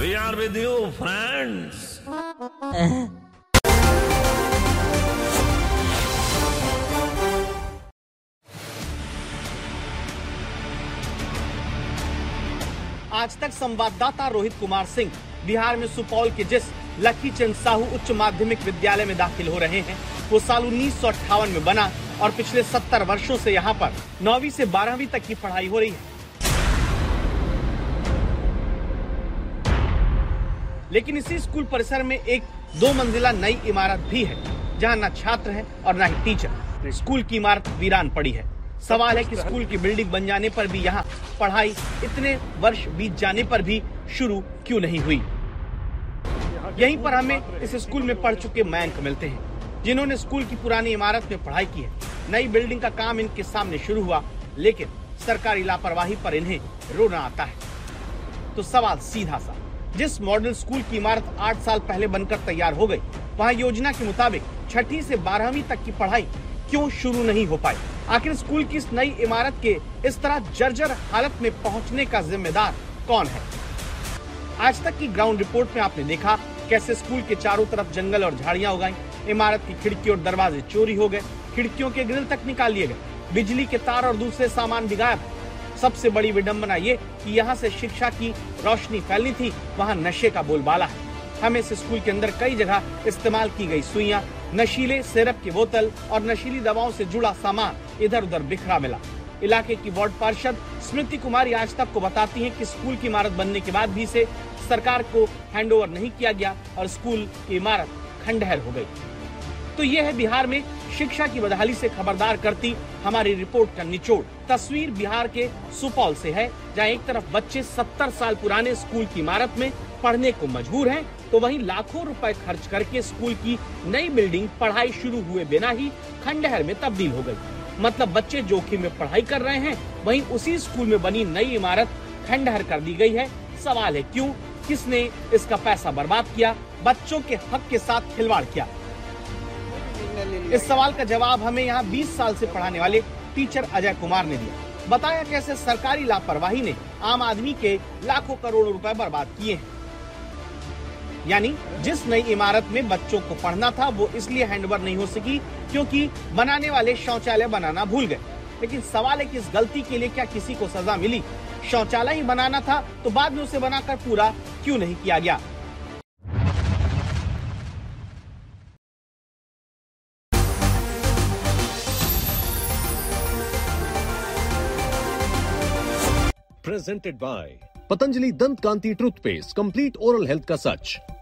We are with you, friends. आज तक संवाददाता रोहित कुमार सिंह बिहार में सुपौल के जिस लखीचंद साहू उच्च माध्यमिक विद्यालय में दाखिल हो रहे हैं, वो साल 1958 में बना और पिछले 70 वर्षों से यहाँ पर 9वीं से 12वीं तक की पढ़ाई हो रही है। लेकिन इसी स्कूल परिसर में एक 2 मंजिला नई इमारत भी है, जहाँ न छात्र हैं और न ही टीचर। स्कूल की इमारत वीरान पड़ी है। सवाल है कि स्कूल की बिल्डिंग बन जाने पर भी यहाँ पढ़ाई इतने वर्ष बीत जाने पर भी शुरू क्यों नहीं हुई। यहीं पर हमें इस स्कूल में पढ़ चुके मयंक मिलते हैं, जिन्होंने स्कूल की पुरानी इमारत में पढ़ाई की है। नई बिल्डिंग का काम इनके सामने शुरू हुआ, लेकिन सरकारी लापरवाही पर इन्हें रोना आता है। तो सवाल सीधा सा, जिस मॉडल स्कूल की इमारत 8 साल पहले बनकर तैयार हो गई, वहाँ योजना के मुताबिक 6ठी से 12वीं तक की पढ़ाई क्यों शुरू नहीं हो पाई? आखिर स्कूल की इस नई इमारत के इस तरह जर्जर हालत में पहुंचने का जिम्मेदार कौन है? आज तक की ग्राउंड रिपोर्ट में आपने देखा कैसे स्कूल के चारों तरफ जंगल और झाड़ियां उगाई, इमारत की खिड़की और दरवाजे चोरी हो गए, खिड़कियों के ग्रिल तक निकाल लिए गए, बिजली के तार और दूसरे सामान भी गायब। सबसे बड़ी विडंबना ये कि यहाँ से शिक्षा की रोशनी फैलनी थी, वहाँ नशे का बोलबाला है। हमें इस स्कूल के अंदर कई जगह इस्तेमाल की गई सुइयां, नशीले सिरप की बोतल और नशीली दवाओं से जुड़ा सामान इधर उधर बिखरा मिला। इलाके की वार्ड पार्षद स्मृति कुमारी आज तक को बताती हैं कि स्कूल की इमारत बनने के बाद भी इसे सरकार को हैंडओवर नहीं किया गया और स्कूल की इमारत खंडहर हो गई। तो ये है बिहार में शिक्षा की बदहाली से खबरदार करती हमारी रिपोर्ट का निचोड़। तस्वीर बिहार के सुपौल से है, जहाँ एक तरफ बच्चे 70 साल पुराने स्कूल की इमारत में पढ़ने को मजबूर हैं, तो वहीं लाखों रुपए खर्च करके स्कूल की नई बिल्डिंग पढ़ाई शुरू हुए बिना ही खंडहर में तब्दील हो गई। मतलब बच्चे जोखिम में पढ़ाई कर रहे हैं, वहीं उसी स्कूल में बनी नई इमारत खंडहर कर दी गई है। सवाल है क्यों? किसने इसका पैसा बर्बाद किया? बच्चों के हक के साथ खिलवाड़ किया? इस सवाल का जवाब हमें यहाँ 20 साल से पढ़ाने वाले टीचर अजय कुमार ने दिया। बताया कैसे सरकारी लापरवाही ने आम आदमी के लाखों करोड़ों रुपए बर्बाद किए हैं। यानी जिस नई इमारत में बच्चों को पढ़ना था, वो इसलिए हैंडओवर नहीं हो सकी क्योंकि बनाने वाले शौचालय बनाना भूल गए। लेकिन सवाल है कि इस गलती के लिए क्या किसी को सजा मिली? शौचालय ही बनाना था तो बाद में उसे बनाकर पूरा क्यों नहीं किया गया? Presented by Patanjali Dant Kanti Toothpaste, complete oral health का सच।